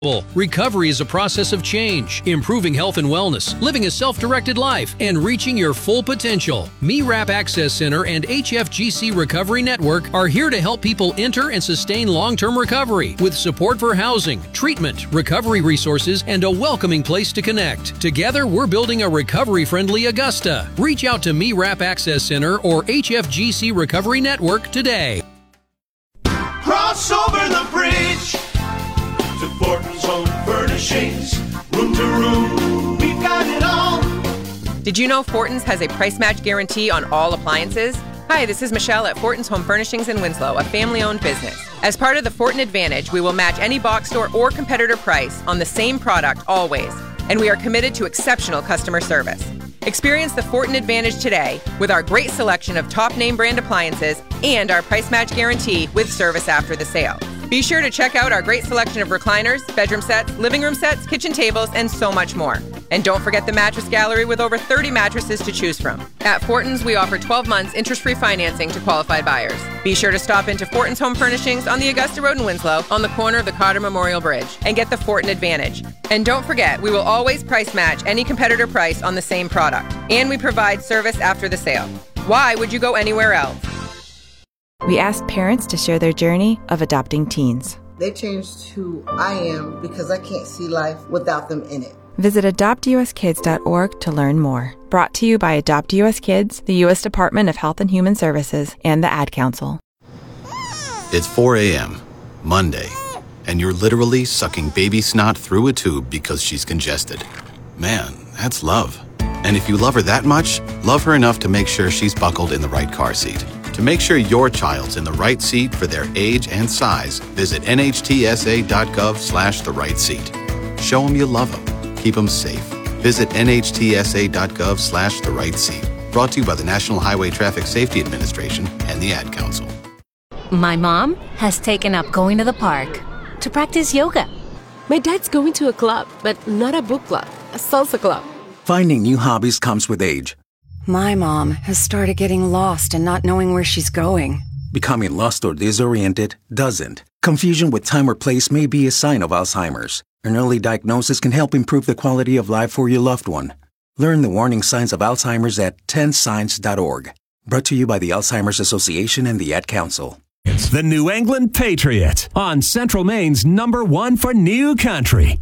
Recovery is a process of change, improving health and wellness, living a self-directed life, and reaching your full potential. MeWrap Access Center and HFGC Recovery Network are here to help people enter and sustain long-term recovery with support for housing, treatment, recovery resources, and a welcoming place to connect. Together, we're building a recovery-friendly Augusta. Reach out to MeWrap Access Center or HFGC Recovery Network today. Cross over the bridge to Fortin's Home Furnishings. Room to room, we've got it all. Did you know Fortin's has a price match guarantee on all appliances? Hi, this is Michelle at Fortin's Home Furnishings in Winslow, a family-owned business. As part of the Fortin Advantage, we will match any box store or competitor price on the same product always, and we are committed to exceptional customer service. Experience the Fortin Advantage today with our great selection of top name brand appliances and our price match guarantee with service after the sale. Be sure to check out our great selection of recliners, bedroom sets, living room sets, kitchen tables, and so much more. And don't forget the mattress gallery with over 30 mattresses to choose from. At Fortin's, we offer 12 months interest-free financing to qualified buyers. Be sure to stop into Fortin's Home Furnishings on the Augusta Road in Winslow on the corner of the Cotter Memorial Bridge and get the Fortin Advantage. And don't forget, we will always price match any competitor price on the same product. And we provide service after the sale. Why would you go anywhere else? We asked parents to share their journey of adopting teens. They changed who I am because I can't see life without them in it. Visit adoptuskids.org to learn more. Brought to you by Adopt US Kids, the U.S. Department of Health and Human Services, and the Ad Council. It's 4 a.m., Monday, and you're literally sucking baby snot through a tube because she's congested. Man, that's love. And if you love her that much, love her enough to make sure she's buckled in the right car seat. To make sure your child's in the right seat for their age and size, visit nhtsa.gov/the right seat. Show them you love them. Keep them safe. Visit nhtsa.gov/the right seat. Brought to you by the National Highway Traffic Safety Administration and the Ad Council. My mom has taken up going to the park to practice yoga. My dad's going to a club, but not a book club, a salsa club. Finding new hobbies comes with age. My mom has started getting lost and not knowing where she's going. Becoming lost or disoriented doesn't. Confusion with time or place may be a sign of Alzheimer's. An early diagnosis can help improve the quality of life for your loved one. Learn the warning signs of Alzheimer's at 10signs.org. Brought to you by the Alzheimer's Association and the Ad Council. It's the New England Patriot on Central Maine's #1 for New Country,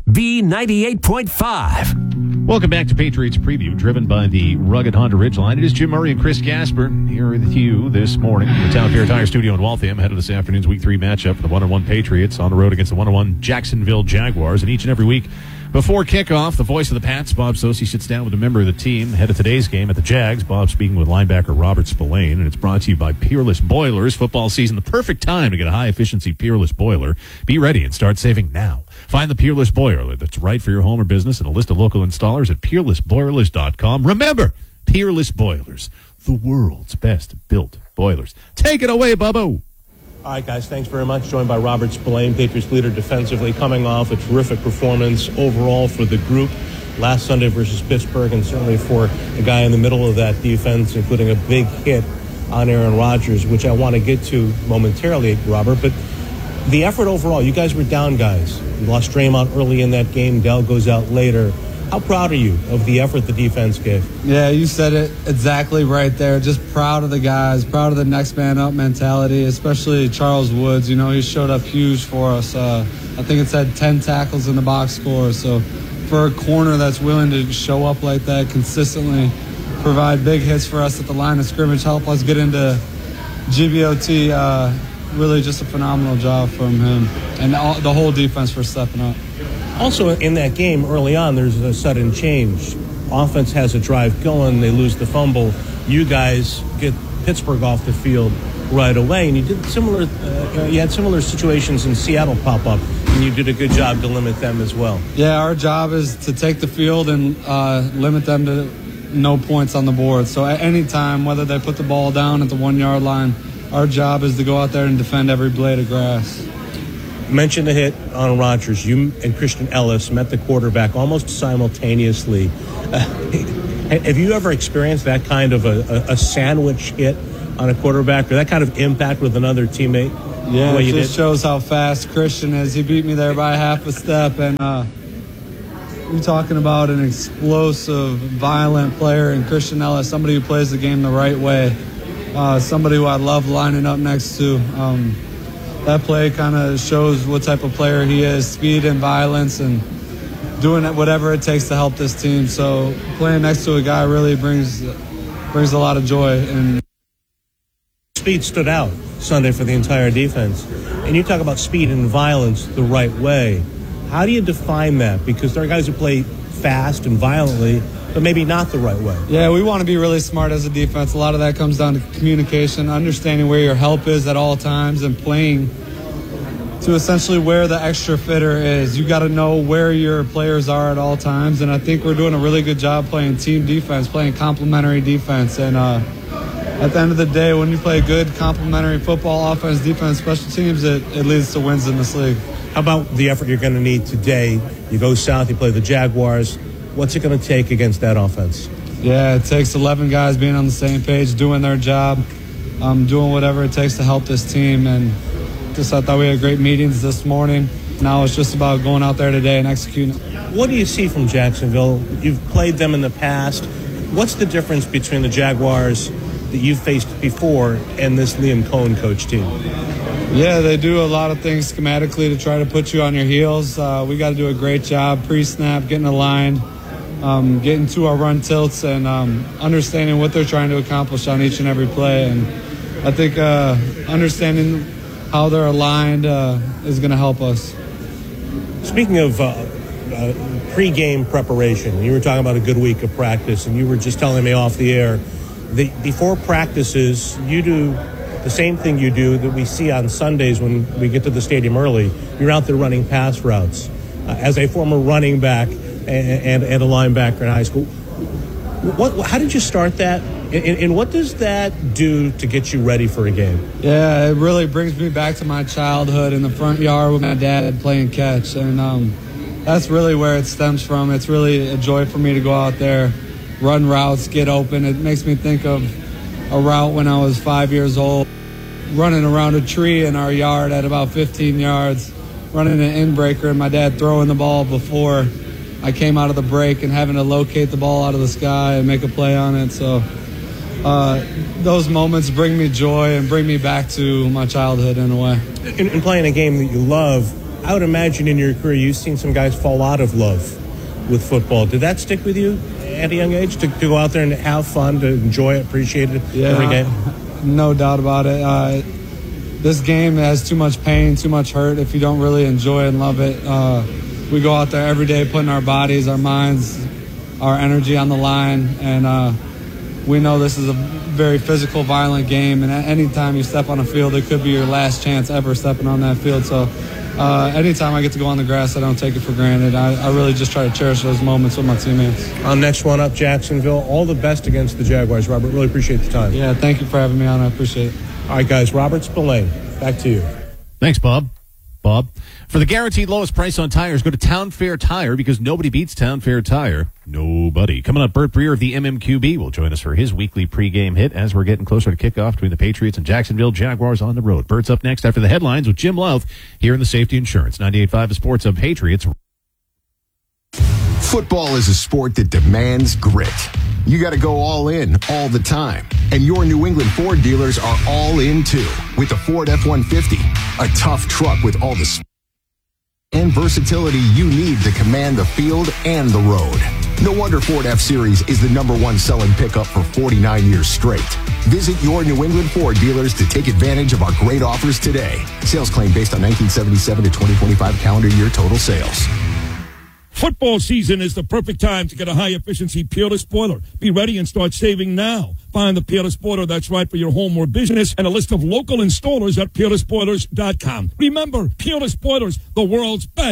B98.5. Welcome back to Patriots Preview, driven by the rugged Honda Ridgeline. It is Jim Murray and Chris Gasper here with you this morning from the Town Fair Tire Studio in Waltham, ahead of this afternoon's Week 3 matchup for the 1-1 Patriots on the road against the 1-1 Jacksonville Jaguars. And each and every week before kickoff, the voice of the Pats, Bob Socci, sits down with a member of the team ahead of today's game at the Jags. Bob speaking with linebacker Robert Spillane, and it's brought to you by Peerless Boilers. Football season, the perfect time to get a high-efficiency Peerless boiler. Be ready and start saving now. Find the Peerless boiler that's right for your home or business and a list of local installers at peerlessboilers.com. Remember, Peerless Boilers, the world's best built boilers. Take it away, Bubba. All right, guys, thanks very much. Joined by Robert Spillane, Patriots leader defensively, coming off a terrific performance overall for the group last Sunday versus Pittsburgh, and certainly for a guy in the middle of that defense, including a big hit on Aaron Rodgers, which I want to get to momentarily, Robert. But the effort overall, you guys were down guys. You lost Draymond early in that game. Dell goes out later. How proud are you of the effort the defense gave? Yeah, you said it exactly right there. Just proud of the guys, proud of the next man up mentality, especially Charles Woods. You know, he showed up huge for us. I think it's had 10 tackles in the box score. So for a corner that's willing to show up like that consistently, provide big hits for us at the line of scrimmage, help us get into GBOT, really just a phenomenal job from him and the whole defense for stepping up. Also, in that game early on, there's a sudden change. Offense has a drive going. They lose the fumble. You guys get Pittsburgh off the field right away, and you did similar. You had similar situations in Seattle pop up, and you did a good job to limit them as well. Yeah, our job is to take the field and limit them to no points on the board. So at any time, whether they put the ball down at the 1 yard line, our job is to go out there and defend every blade of grass. Mentioned the hit on Rodgers. You and Christian Ellis met the quarterback almost simultaneously. Have you ever experienced that kind of a sandwich hit on a quarterback, or that kind of impact with another teammate? Yeah, it it just shows how fast Christian is. He beat me there by half a step, and you're talking about an explosive, violent player in Christian Ellis, somebody who plays the game the right way, somebody who I love lining up next to. That play kind of shows what type of player he is, speed and violence, and doing whatever it takes to help this team. So playing next to a guy really brings a lot of joy. And speed stood out Sunday for the entire defense. And you talk about speed and violence the right way. How do you define that? Because there are guys who play fast and violently, but maybe not the right way. Yeah, we want to be really smart as a defense. A lot of that comes down to communication, understanding where your help is at all times, and playing to essentially where the extra fitter is. You got to know where your players are at all times, and I think we're doing a really good job playing team defense, playing complementary defense. And at the end of the day, when you play good complementary football, offense, defense, special teams, it leads to wins in this league. How about the effort you're going to need today? You go south, you play the Jaguars. What's it going to take against that offense? Yeah, it takes 11 guys being on the same page, doing their job, doing whatever it takes to help this team. And I thought we had great meetings this morning. Now it's just about going out there today and executing. What do you see from Jacksonville? You've played them in the past. What's the difference between the Jaguars that you've faced before and this Liam Cohen coach team? Yeah, they do a lot of things schematically to try to put you on your heels. We got to do a great job pre-snap, getting aligned, getting to our run tilts, and understanding what they're trying to accomplish on each and every play. And I think understanding how they're aligned is going to help us. Speaking of pre-game preparation, you were talking about a good week of practice, and you were just telling me off the air, before practices, you do the same thing you do that we see on Sundays when we get to the stadium early. You're out there running pass routes. As a former running back and a linebacker in high school, how did you start that? And what does that do to get you ready for a game? Yeah, it really brings me back to my childhood in the front yard with my dad playing catch. And that's really where it stems from. It's really a joy for me to go out there, run routes, get open. It makes me think of a route when I was 5 years old, running around a tree in our yard at about 15 yards, running an in-breaker, and my dad throwing the ball before I came out of the break and having to locate the ball out of the sky and make a play on it. So those moments bring me joy and bring me back to my childhood in a way. In playing a game that you love, I would imagine in your career you've seen some guys fall out of love with football. Did that stick with you at a young age, to go out there and have fun, to enjoy it, appreciate it every game? No doubt about it. This game has too much pain, too much hurt if you don't really enjoy and love it. We go out there every day putting our bodies, our minds, our energy on the line, and we know this is a very physical, violent game, and any time you step on a field, it could be your last chance ever stepping on that field. So anytime I get to go on the grass, I don't take it for granted. I really just try to cherish those moments with my teammates. On Next One Up, Jacksonville, all the best against the Jaguars, Robert. Really appreciate the time. Yeah, thank you for having me on. I appreciate it. All right, guys, Robert Spillane, back to you. Thanks, Bob. For the guaranteed lowest price on tires, go to Town Fair Tire, because nobody beats Town Fair Tire. Nobody. Coming up, Bert Breer of the MMQB will join us for his weekly pregame hit as we're getting closer to kickoff between the Patriots and Jacksonville Jaguars on the road. Bert's up next after the headlines with Jim Louth here in the Safety Insurance 98.5 Sports Hub Patriots. Football is a sport that demands grit. You got to go all in all the time. And your New England Ford dealers are all in too with the Ford F-150, a tough truck with all the and versatility you need to command the field and the road. No wonder Ford F-Series is the #1 selling pickup for 49 years straight. Visit your New England Ford dealers to take advantage of our great offers today. Sales claim based on 1977 to 2025 calendar year total sales. Football season is the perfect time to get a high-efficiency Peerless Boiler. Be ready and start saving now. Find the Peerless Boiler that's right for your home or business and a list of local installers at peerlessboilers.com. Remember, Peerless Boilers, the world's best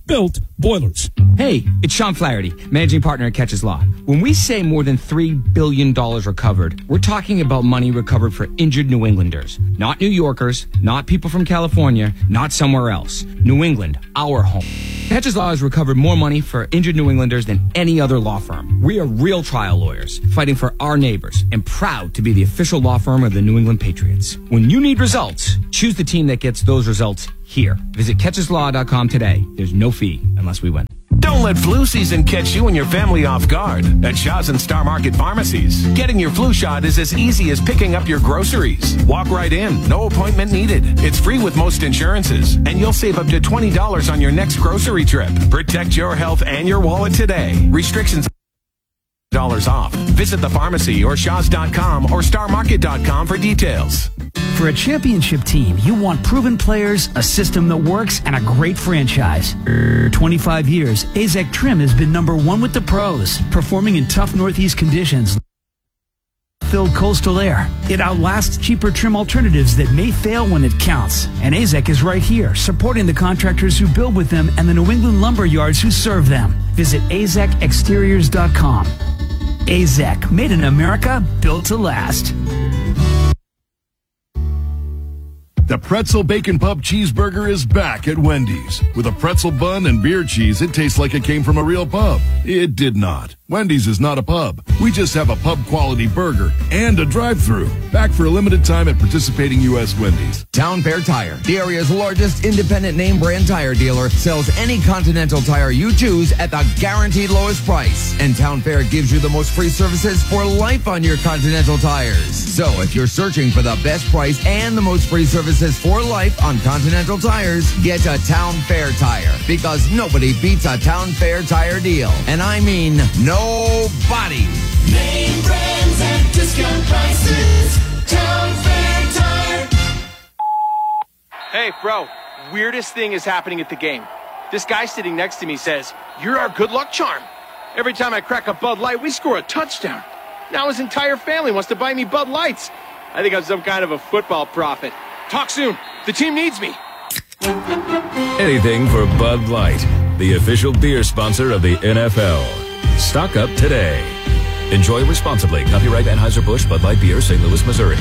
built boilers. Hey, it's Sean Flaherty, managing partner at Catches Law. When we say more than $3 billion recovered, we're talking about money recovered for injured New Englanders. Not New Yorkers, not people from California, not somewhere else. New England, our home. Catches Law has recovered more money for injured New Englanders than any other law firm. We are real trial lawyers, fighting for our neighbors, and proud to be the official law firm of the New England Patriots. When you need results, choose the team that gets those results here. Visit catcheslaw.com today. There's no fee unless we win. Don't let flu season catch you and your family off guard. At Shaw's and Star Market Pharmacies, getting your flu shot is as easy as picking up your groceries. Walk right in, no appointment needed. It's free with most insurances, and you'll save up to $20 on your next grocery trip. Protect your health and your wallet today. Restrictions off. Visit the pharmacy or shaws.com or starmarket.com for details. For a championship team, you want proven players, a system that works, and a great franchise. 25 years, AZEK Trim has been #1 with the pros, performing in tough Northeast conditions. Filled coastal air. It outlasts cheaper trim alternatives that may fail when it counts. And AZEK is right here, supporting the contractors who build with them and the New England lumber yards who serve them. Visit azekexteriors.com. AZEK, made in America, built to last. The Pretzel Bacon Pub Cheeseburger is back at Wendy's. With a pretzel bun and beer cheese, it tastes like it came from a real pub. It did not. Wendy's is not a pub. We just have a pub-quality burger and a drive-thru. Back for a limited time at participating U.S. Wendy's. Town Fair Tire, the area's largest independent name brand tire dealer, sells any Continental tire you choose at the guaranteed lowest price. And Town Fair gives you the most free services for life on your Continental tires. So if you're searching for the best price and the most free services for life on Continental tires, get a Town Fair Tire, because nobody beats a Town Fair Tire deal. And I mean nobody. Name brands at discount prices. Town Fair Tire. Hey, bro, weirdest thing is happening at the game. This guy sitting next to me says, "You're our good luck charm." Every time I crack a Bud Light, we score a touchdown. Now his entire family wants to buy me Bud Lights. I think I'm some kind of a football prophet. Talk soon. The team needs me. Anything for Bud Light, the official beer sponsor of the NFL. Stock up today. Enjoy responsibly. Copyright Anheuser-Busch Bud Light Beer, St. Louis, Missouri.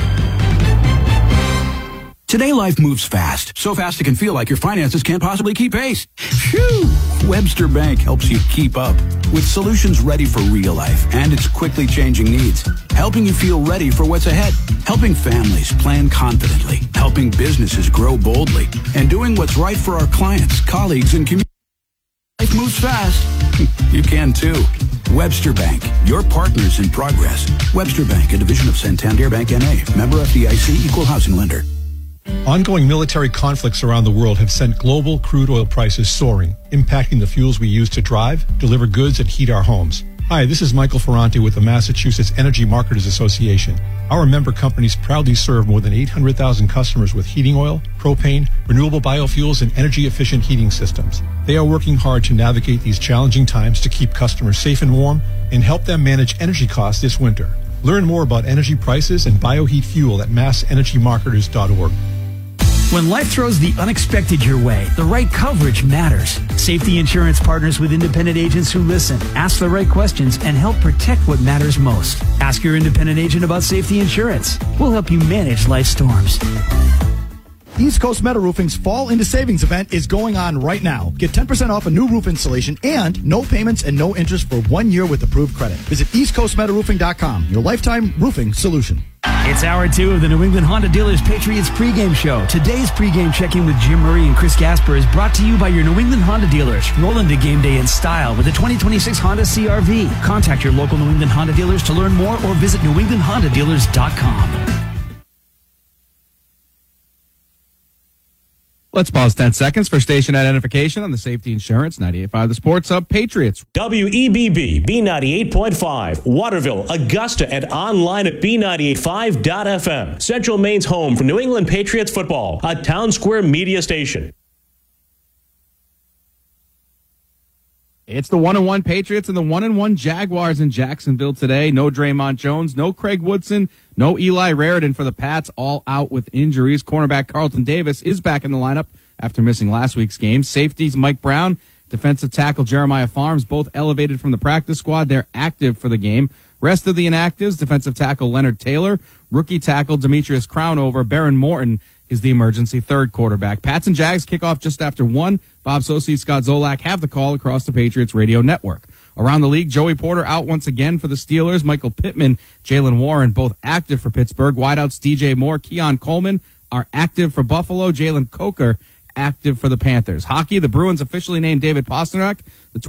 Today life moves fast. So fast it can feel like your finances can't possibly keep pace. Phew! Webster Bank helps you keep up with solutions ready for real life and its quickly changing needs. Helping you feel ready for what's ahead. Helping families plan confidently. Helping businesses grow boldly. And doing what's right for our clients, colleagues, and community. Life moves fast. You can too. Webster Bank, your partners in progress. Webster Bank, a division of Santander Bank N.A., member FDIC, equal housing lender. Ongoing military conflicts around the world have sent global crude oil prices soaring, impacting the fuels we use to drive, deliver goods, and heat our homes. Hi, this is Michael Ferranti with the Massachusetts Energy Marketers Association. Our member companies proudly serve more than 800,000 customers with heating oil, propane, renewable biofuels, and energy-efficient heating systems. They are working hard to navigate these challenging times to keep customers safe and warm and help them manage energy costs this winter. Learn more about energy prices and bioheat fuel at massenergymarketers.org. When life throws the unexpected your way, the right coverage matters. Safety Insurance partners with independent agents who listen, ask the right questions, and help protect what matters most. Ask your independent agent about Safety Insurance. We'll help you manage life storms. East Coast Metal Roofing's Fall into Savings event is going on right now. Get 10% off a new roof installation and no payments and no interest for 1 year with approved credit. Visit eastcoastmetalroofing.com, your lifetime roofing solution. It's hour 2 of the New England Honda Dealers Patriots pregame show. Today's pregame check-in with Jim Murray and Chris Gasper is brought to you by your New England Honda dealers. Roll into game day in style with the 2026 Honda CR-V. Contact your local New England Honda dealers to learn more or visit newenglandhondadealers.com. Let's pause 10 seconds for station identification on the Safety Insurance 98.5 The Sports Hub Patriots. WEBB B98.5, Waterville, Augusta, and online at B985.FM. Central Maine's home for New England Patriots football, a Town Square media station. It's the 1-1 Patriots and the 1-1 Jaguars in Jacksonville today. No Draymond Jones, no Craig Woodson, no Eli Raritan for the Pats, all out with injuries. Cornerback Carlton Davis is back in the lineup after missing last week's game. Safeties Mike Brown, defensive tackle Jeremiah Farms, both elevated from the practice squad. They're active for the game. Rest of the inactives, defensive tackle Leonard Taylor, rookie tackle Demetrius Crownover, Baron Morton is the emergency third quarterback. Pats and Jags kick off just after 1. Bob Socci, Scott Zolak have the call across the Patriots radio network. Around the league, Joey Porter out once again for the Steelers. Michael Pittman, Jalen Warren, both active for Pittsburgh. Wideouts DJ Moore, Keon Coleman are active for Buffalo. Jalen Coker active for the Panthers. Hockey, the Bruins officially named David Pastrnak the